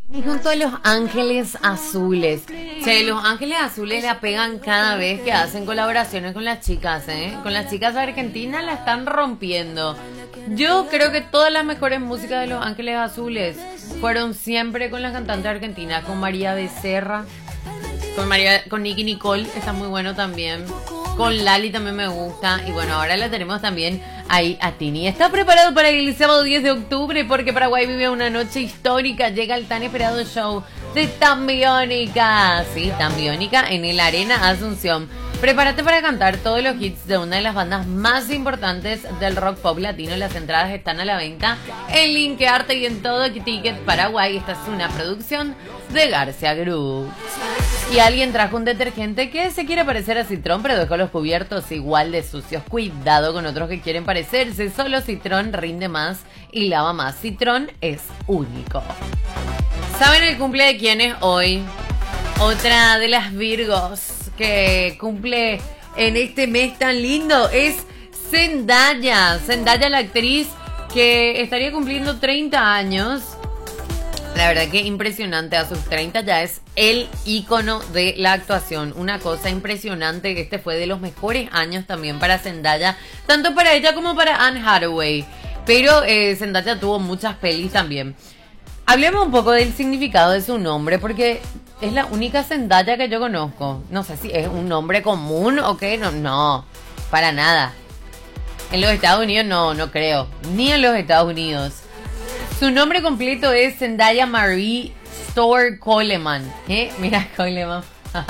Y junto a Los Ángeles Azules. Che, Los Ángeles Azules la pegan cada vez que hacen colaboraciones con las chicas, ¿eh? Con las chicas argentinas la están rompiendo. Yo creo que todas las mejores músicas de Los Ángeles Azules fueron siempre con la cantante argentina, con María Becerra, con Nicki Nicole, está muy bueno también. Con Lali también me gusta. Y bueno, ahora la tenemos también ahí a Tini. ¿Está preparado para el sábado 10 de octubre? Porque Paraguay vive una noche histórica. Llega el tan esperado show de Tambiónica. Sí, Tambiónica en el Arena Asunción. Prepárate para cantar todos los hits de una de las bandas más importantes del rock pop latino. Las entradas están a la venta en Linkearte y en todo Ticket Paraguay. Esta es una producción de García Group. Y alguien trajo un detergente que se quiere parecer a Citrón, pero dejó los cubiertos igual de sucios. Cuidado con otros que quieren parecerse. Solo Citrón rinde más y lava más. Citrón es único. ¿Saben el cumple de quién es hoy? Otra de las Virgos que cumple en este mes tan lindo es Zendaya. Zendaya, la actriz que estaría cumpliendo 30 años. La verdad que impresionante, a sus 30 ya es el ícono de la actuación. Una cosa impresionante, este fue de los mejores años también para Zendaya, tanto para ella como para Anne Hathaway. Pero Zendaya tuvo muchas pelis también. Hablemos un poco del significado de su nombre, porque es la única Zendaya que yo conozco. No sé si es un nombre común o qué, no, para nada. En los Estados Unidos no creo, ni en los Estados Unidos. Su nombre completo es Zendaya Marie Storr Coleman. Mira, Coleman.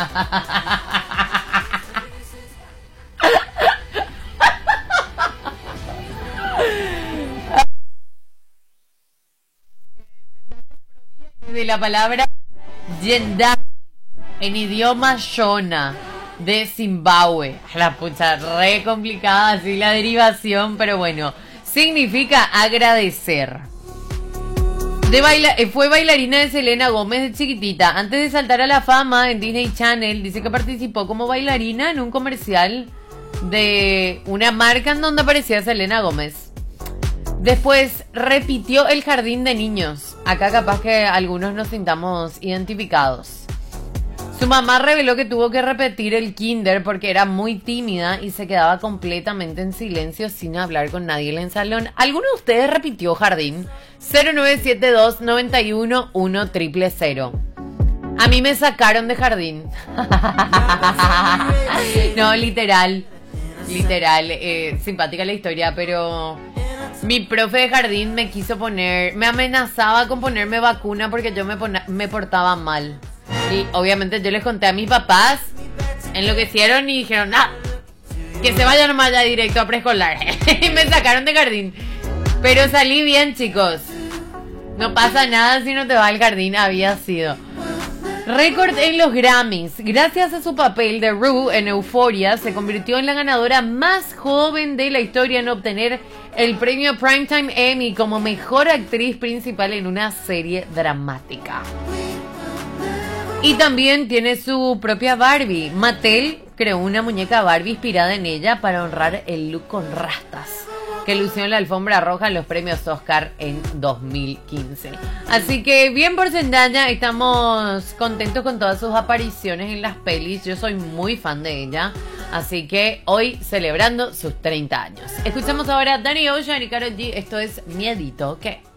De la palabra Yenda en idioma Shona de Zimbabue. La pucha, re complicada así la derivación, pero bueno, significa agradecer. Fue bailarina de Selena Gómez de chiquitita. Antes de saltar a la fama en Disney Channel, dice que participó como bailarina en un comercial de una marca en donde aparecía Selena Gómez. Después repitió el jardín de niños. Acá capaz que algunos nos sintamos identificados. Su mamá reveló que tuvo que repetir el kinder porque era muy tímida y se quedaba completamente en silencio sin hablar con nadie en el salón. ¿Alguno de ustedes repitió jardín? 0972-91-1000. A mí me sacaron de jardín. No, literal. Simpática la historia, pero mi profe de jardín me amenazaba con ponerme vacuna porque yo me portaba mal. Y obviamente yo les conté a mis papás, enloquecieron y dijeron, que se vayan nomás ya directo a preescolar. Y me sacaron de jardín. Pero salí bien, chicos. No pasa nada si no te va al jardín, había sido. Récord en los Grammys. Gracias a su papel de Rue en Euphoria, se convirtió en la ganadora más joven de la historia en obtener el premio Primetime Emmy como mejor actriz principal en una serie dramática. Y también tiene su propia Barbie. Mattel creó una muñeca Barbie inspirada en ella para honrar el look con rastas que lució en la alfombra roja en los premios Oscar en 2015. Así que bien por Zendaya, estamos contentos con todas sus apariciones en las pelis. Yo soy muy fan de ella, así que hoy celebrando sus 30 años. Escuchamos ahora Danny Ocean y Karol G. Esto es Miedito, ¿qué?